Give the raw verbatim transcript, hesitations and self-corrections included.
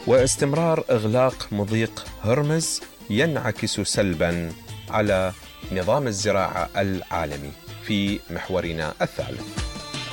واستمرار إغلاق مضيق هرمز ينعكس سلباً على نظام الزراعة العالمي في محورنا الثالث.